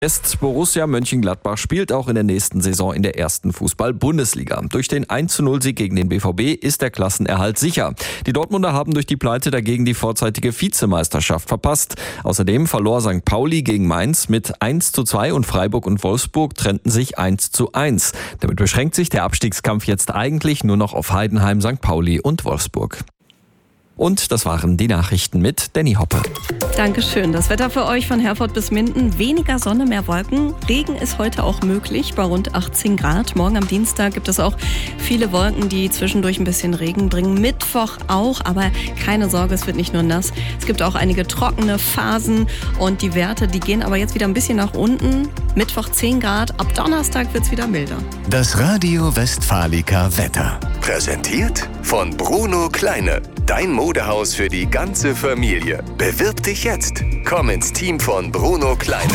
Borussia Mönchengladbach spielt auch in der nächsten Saison in der ersten Fußball-Bundesliga. Durch den 1:0-Sieg gegen den BVB ist der Klassenerhalt sicher. Die Dortmunder haben durch die Pleite dagegen die vorzeitige Vizemeisterschaft verpasst. Außerdem verlor St. Pauli gegen Mainz mit 1:2 und Freiburg und Wolfsburg trennten sich 1:1. Damit beschränkt sich der Abstiegskampf jetzt eigentlich nur noch auf Heidenheim, St. Pauli und Wolfsburg. Und das waren die Nachrichten mit Danny Hoppe. Dankeschön. Das Wetter für euch von Herford bis Minden. Weniger Sonne, mehr Wolken. Regen ist heute auch möglich bei rund 18 Grad. Morgen am Dienstag gibt es auch viele Wolken, die zwischendurch ein bisschen Regen bringen. Mittwoch auch, aber keine Sorge, es wird nicht nur nass. Es gibt auch einige trockene Phasen und die Werte, die gehen aber jetzt wieder ein bisschen nach unten. Mittwoch 10 Grad, ab Donnerstag wird es wieder milder. Das Radio Westfalica Wetter. Präsentiert von Bruno Kleine. Dein Modehaus für die ganze Familie. Bewirb dich jetzt. Komm ins Team von Bruno Kleine.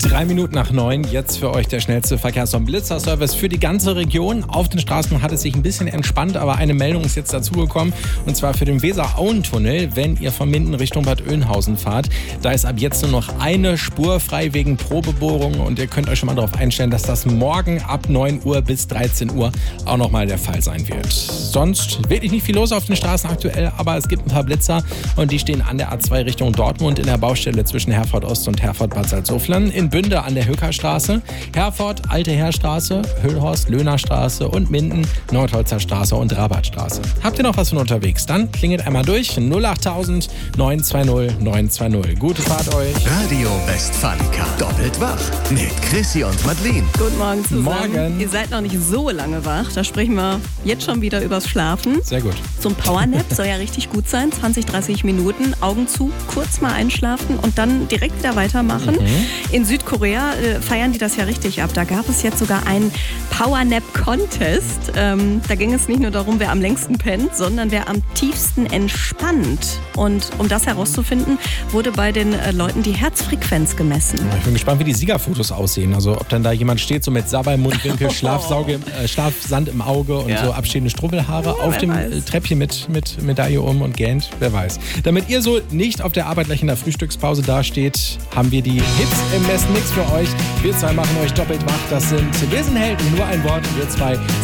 9:03, jetzt für euch der schnellste Verkehrs- und Blitzerservice für die ganze Region. Auf den Straßen hat es sich ein bisschen entspannt, aber eine Meldung ist jetzt dazugekommen. Und zwar für den Weser-Auen-Tunnel, wenn ihr von Minden Richtung Bad Oeynhausen fahrt. Da ist ab jetzt nur noch eine Spur frei wegen Probebohrungen. Und ihr könnt euch schon mal darauf einstellen, dass das morgen ab 9 Uhr bis 13 Uhr auch nochmal der Fall sein wird. Sonst wirklich nicht viel los auf den Straßen aktuell, aber es gibt ein paar Blitzer und die stehen an der A2 Richtung Dortmund in der Baustelle zwischen Herford Ost und Herford Bad Salzuflen, in Bünde an der Höckerstraße, Herford Alte Heerstraße, Höllhorst Löhnerstraße und Minden Nordholzer Straße und Rabattstraße. Habt ihr noch was von unterwegs? Dann klingelt einmal durch 08000 920 920. Gute Fahrt euch. Radio Westfalica. Doppelt wach mit Chrissy und Madeleine. Guten Morgen zusammen. Morgen. Ihr seid noch nicht so lange wach. Da sprechen wir jetzt schon wieder übers Schlafen. Sehr gut. So ein Powernap soll ja richtig gut sein. 20, 30 Minuten, Augen zu, kurz mal einschlafen und dann direkt wieder weitermachen. In Südkorea feiern die das ja richtig ab. Da gab es jetzt sogar einen Powernap-Contest. Da ging es nicht nur darum, wer am längsten pennt, sondern wer am tiefsten entspannt. Und um das herauszufinden, wurde bei den Leuten die Herzfrequenz gemessen. Ich bin gespannt, wie die Siegerfotos aussehen. Also ob dann da jemand steht, so mit Sabber im Mundwinkel, Schlafsand im Auge und so abstehende Strubbelhaare auf dem Treppchen mit Medaille und gähnt, wer weiß. Damit ihr so nicht auf der Arbeit gleich in der Frühstückspause dasteht, haben wir die Hits im besten Mix für euch. Wir zwei machen euch doppelt wach. Das sind Wir sind Helden, nur ein Wort. Wir zwei